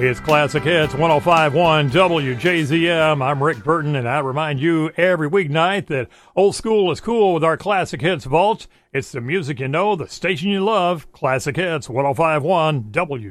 It's Classic Hits 105.1 WJZM. I'm Rick Burton, and I remind you every weeknight that old school is cool with our Classic Hits vault. It's the music you know, the station you love. Classic Hits 105.1 WJZM.